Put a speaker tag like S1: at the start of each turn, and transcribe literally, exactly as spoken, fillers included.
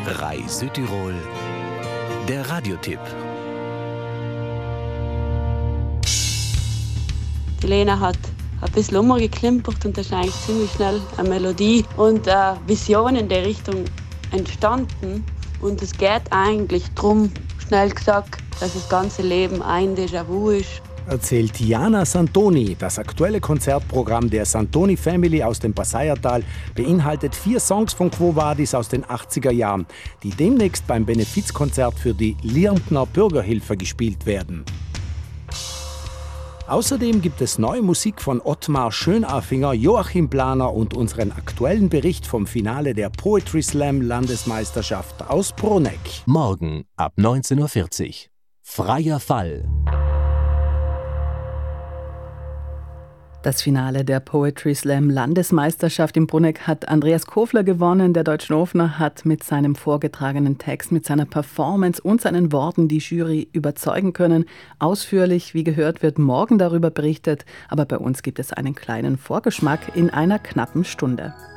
S1: R A I Südtirol, der Radiotipp.
S2: Die Lena hat ein bisschen rumgeklimpert und das ist eigentlich ziemlich schnell eine Melodie und eine Vision in der Richtung entstanden. Und es geht eigentlich darum, schnell gesagt, dass das ganze Leben ein Déjà-vu ist.
S3: Erzählt Tiana Santoni. Das aktuelle Konzertprogramm der Santoni Family aus dem Passaiertal beinhaltet vier Songs von Quo Vadis aus den achtziger Jahren, die demnächst beim Benefizkonzert für die Lirntner Bürgerhilfe gespielt werden. Außerdem gibt es neue Musik von Ottmar Schönafinger, Joachim Planer und unseren aktuellen Bericht vom Finale der Poetry Slam Landesmeisterschaft aus Bruneck.
S1: Morgen ab neunzehn Uhr vierzig. Freier Fall.
S4: Das Finale der Poetry Slam Landesmeisterschaft in Bruneck hat Andreas Kofler gewonnen. Der Deutschnofner hat mit seinem vorgetragenen Text, mit seiner Performance und seinen Worten die Jury überzeugen können. Ausführlich, wie gehört, wird morgen darüber berichtet. Aber bei uns gibt es einen kleinen Vorgeschmack in einer knappen Stunde.